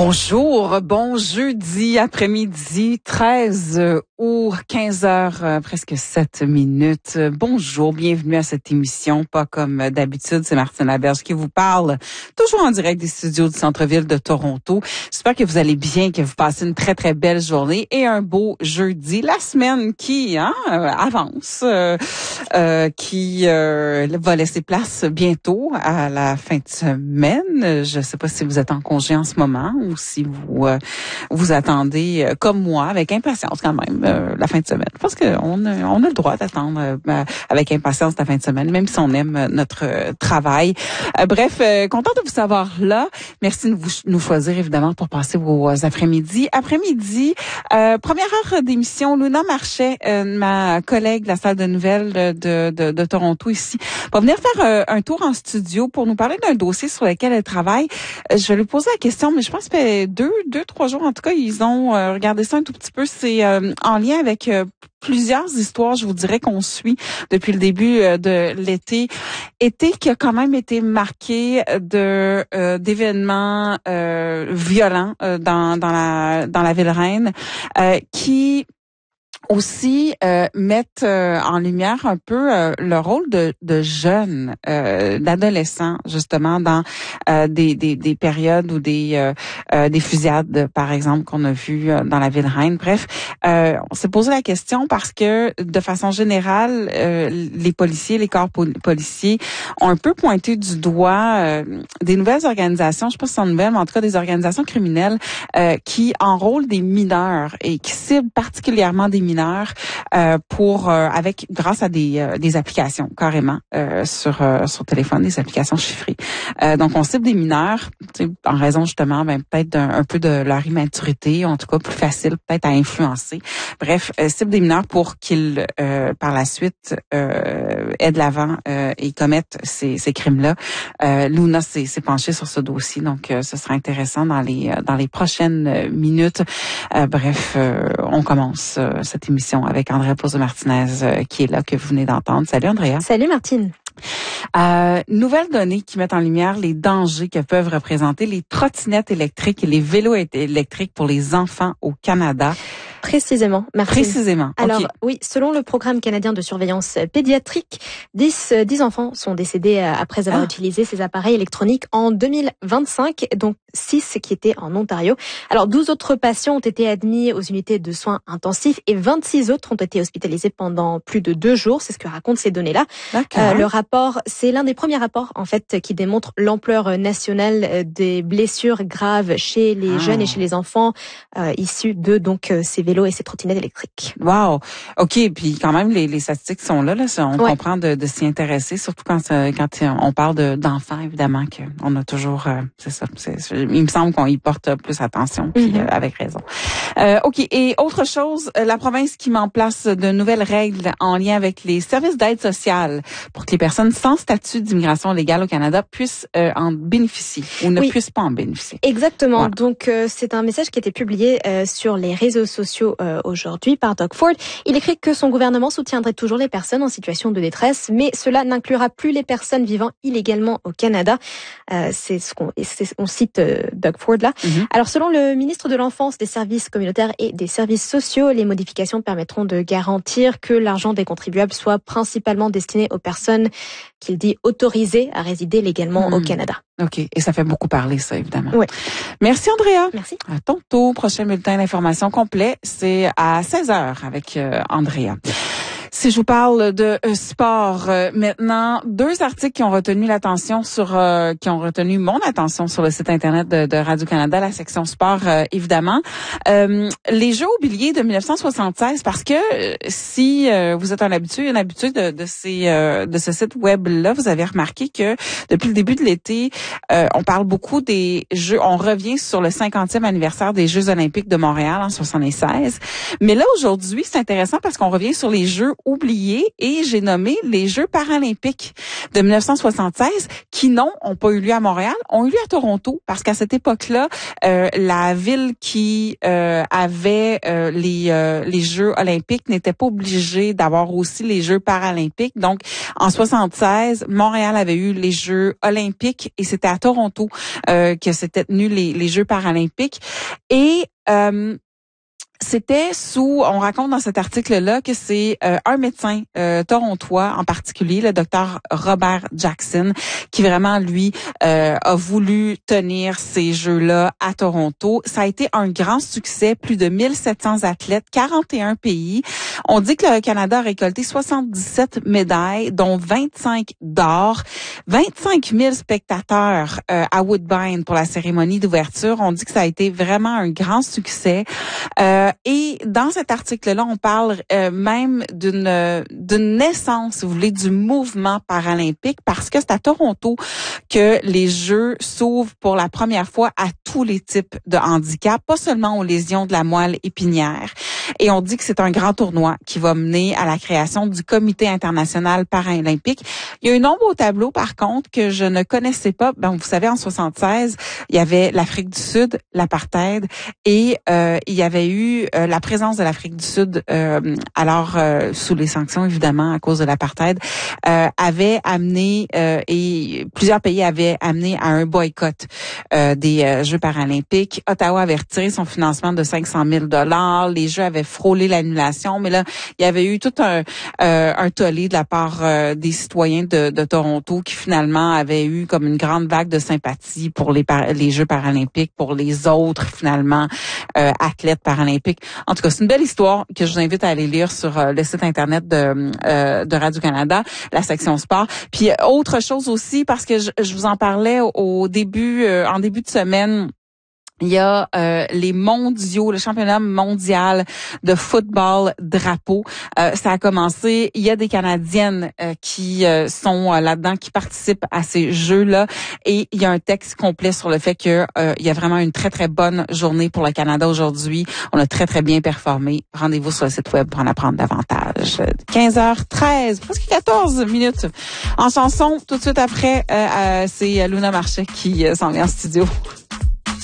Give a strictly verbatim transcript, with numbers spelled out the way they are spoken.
Bonjour, bon jeudi après-midi, treize août, quinze heures, euh, presque sept minutes. Bonjour, bienvenue à cette émission. Pas comme d'habitude, c'est Martine Laberge qui vous parle, toujours en direct des studios du centre-ville de Toronto. J'espère que vous allez bien, que vous passez une très, très belle journée et un beau jeudi. La semaine qui hein, avance, euh, euh, qui euh, va laisser place bientôt à la fin de semaine. Je ne sais pas si vous êtes en congé en ce moment ou si vous euh, vous attendez, euh, comme moi, avec impatience quand même, euh, la fin de semaine. Je pense qu'on a, on a le droit d'attendre euh, avec impatience la fin de semaine, même si on aime notre euh, travail. Euh, bref, euh, contente de vous savoir là. Merci de vous, nous choisir, évidemment, pour passer vos après-midi. Après-midi, euh, première heure d'émission, Luna Marchais, euh, ma collègue de la salle de nouvelles de, de, de Toronto ici, va venir faire euh, un tour en studio pour nous parler d'un dossier sur lequel elle travaille. Euh, je vais lui poser la question, mais je pense que deux, deux, trois jours, en tout cas, ils ont euh, regardé ça un tout petit peu. C'est euh, en lien avec euh, plusieurs histoires, je vous dirais, qu'on suit depuis le début euh, de l'été. Été qui a quand même été marqué de euh, d'événements euh, violents euh, dans, dans la dans la ville reine, euh, qui aussi euh, mettre euh, en lumière un peu euh, le rôle de, de jeunes, euh, d'adolescents, justement, dans euh, des, des, des périodes ou des, euh, euh, des fusillades, par exemple, qu'on a vues euh, dans la ville reine. Bref, euh, on s'est posé la question parce que, de façon générale, euh, les policiers, les corps pol- policiers ont un peu pointé du doigt euh, des nouvelles organisations, je sais pas si c'est nouvelles, mais en tout cas des organisations criminelles euh, qui enrôlent des mineurs et qui ciblent particulièrement des mineurs Euh, pour euh, avec grâce à des euh, des applications carrément euh, sur euh, sur téléphone, des applications chiffrées. Euh, donc on cible des mineurs en raison justement ben peut-être d'un, un peu de leur immaturité, en tout cas plus facile peut-être à influencer. Bref, euh, cible des mineurs pour qu'ils euh, par la suite euh, aient de l'avant euh, et commettent ces ces crimes-là. Euh, Luna s'est, s'est penchée sur ce dossier, donc euh, ce sera intéressant dans les dans les prochaines minutes. Euh, bref, euh, on commence euh, cette émission avec Andrea Pouzo-Martinez euh, qui est là, que vous venez d'entendre. Salut Andrea. Salut Martine. Euh, nouvelles données qui mettent en lumière les dangers que peuvent représenter les trottinettes électriques et les vélos électriques pour les enfants au Canada. Précisément, Martine. Précisément. Alors okay. oui, selon le programme canadien de surveillance pédiatrique, dix, dix enfants sont décédés après avoir ah. utilisé ces appareils électroniques en deux mille vingt-cinq, donc six qui étaient en Ontario. Alors douze autres patients ont été admis aux unités de soins intensifs et vingt-six autres ont été hospitalisés pendant plus de deux jours. C'est ce que racontent ces données-là. Euh, le rapport, c'est l'un des premiers rapports en fait qui démontre l'ampleur nationale des blessures graves chez les ah. jeunes et chez les enfants euh, issus de donc ces vélos et ces trottinettes électriques. Wow. OK, puis quand même les, les statistiques sont là là, on ouais. comprend de, de s'y intéresser, surtout quand quand on parle de d'enfants évidemment que on a toujours euh, c'est ça, c'est, c'est, il me semble qu'on y porte plus attention puis mm-hmm. euh, avec raison. Euh, OK, et autre chose, la province qui met en place de nouvelles règles en lien avec les services d'aide sociale pour que les personnes sans statut d'immigration légale au Canada puissent euh, en bénéficier ou ne oui. puissent pas en bénéficier. Exactement. Ouais. Donc euh, c'est un message qui a été publié euh, sur les réseaux sociaux Euh, aujourd'hui par Doug Ford. Il écrit que son gouvernement soutiendrait toujours les personnes en situation de détresse, mais cela n'inclura plus les personnes vivant illégalement au Canada. Euh, c'est ce qu'on c'est, on cite euh, Doug Ford là. Mm-hmm. Alors selon le ministre de l'Enfance, des Services communautaires et des Services sociaux, les modifications permettront de garantir que l'argent des contribuables soit principalement destiné aux personnes qu'il dit autorisées à résider légalement mm. au Canada. OK. Et ça fait beaucoup parler, ça, évidemment. Oui. Merci, Andrea. Merci. À tantôt. Prochain bulletin d'information complet, c'est à seize heures avec euh, Andrea. Si je vous parle de euh, sport euh, maintenant, deux articles qui ont retenu l'attention sur, euh, qui ont retenu mon attention sur le site internet de, de Radio-Canada, la section sport euh, évidemment. Euh, les Jeux oubliés de dix-neuf cent soixante-seize, parce que euh, si euh, vous êtes un habitué, une habituée de, de ces, euh, de ce site web-là, vous avez remarqué que depuis le début de l'été, euh, on parle beaucoup des Jeux. On revient sur le cinquantième anniversaire des Jeux olympiques de Montréal en soixante-seize. Mais là aujourd'hui, c'est intéressant parce qu'on revient sur les Jeux oubliés et j'ai nommé les Jeux paralympiques de dix-neuf cent soixante-seize qui, non, ont pas eu lieu à Montréal, ont eu lieu à Toronto parce qu'à cette époque-là, euh, la ville qui euh, avait euh, les, euh, les Jeux olympiques n'était pas obligée d'avoir aussi les Jeux paralympiques. Donc, en soixante-seize, Montréal avait eu les Jeux olympiques et c'était à Toronto euh, que s'étaient tenus les, les Jeux paralympiques. Et euh, c'était sous, on raconte dans cet article-là que c'est euh, un médecin euh, torontois en particulier, le docteur Robert Jackson, qui vraiment, lui, euh, a voulu tenir ces Jeux-là à Toronto. Ça a été un grand succès, plus de mille sept cents athlètes, quarante et un pays. On dit que le Canada a récolté soixante-dix-sept médailles, dont vingt-cinq d'or, vingt-cinq mille spectateurs euh, à Woodbine pour la cérémonie d'ouverture. On dit que ça a été vraiment un grand succès. Euh, Et dans cet article-là, on parle euh, même d'une d'une naissance, si vous voulez, du mouvement paralympique parce que c'est à Toronto que les Jeux s'ouvrent pour la première fois à tous les types de handicap, pas seulement aux lésions de la moelle épinière. Et on dit que c'est un grand tournoi qui va mener à la création du Comité international paralympique. Il y a un nombre au tableau, par contre, que je ne connaissais pas. Ben, vous savez, en soixante-seize, il y avait l'Afrique du Sud, l'apartheid, et euh, il y avait eu euh, la présence de l'Afrique du Sud, euh, alors euh, sous les sanctions, évidemment, à cause de l'apartheid, euh, avait amené, euh, et plusieurs pays avaient amené à un boycott euh, des euh, Jeux paralympiques. Ottawa avait retiré son financement de cinq cent mille dollars. Les Jeux avaient frôlé l'annulation, mais là, il y avait eu tout un, euh, un tollé de la part euh, des citoyens de, de Toronto qui finalement avaient eu comme une grande vague de sympathie pour les, par- les Jeux paralympiques, pour les autres finalement euh, athlètes paralympiques. En tout cas, c'est une belle histoire que je vous invite à aller lire sur euh, le site internet de, euh, de Radio-Canada, la section sport. Puis autre chose aussi, parce que je, je vous en parlais au, au début, euh, en début de semaine. Il y a euh, les mondiaux, le championnat mondial de football drapeau. Euh, ça a commencé. Il y a des Canadiennes euh, qui euh, sont euh, là-dedans, qui participent à ces jeux-là. Et il y a un texte complet sur le fait que euh, il y a vraiment une très, très bonne journée pour le Canada aujourd'hui. On a très, très bien performé. Rendez-vous sur le site web pour en apprendre davantage. quinze heures treize, presque quatorze minutes. En chanson, tout de suite après, euh, euh, c'est Luna Marchais qui euh, s'en vient en studio.